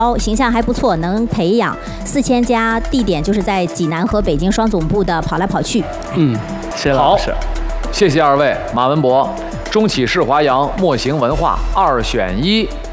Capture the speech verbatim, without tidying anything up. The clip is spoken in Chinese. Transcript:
哦，形象还不错，能培养四千家地点，就是在济南和北京双总部的跑来跑去。 嗯，谢谢老师， 谢谢二位，马文博，中企世华阳，墨行文化二选一。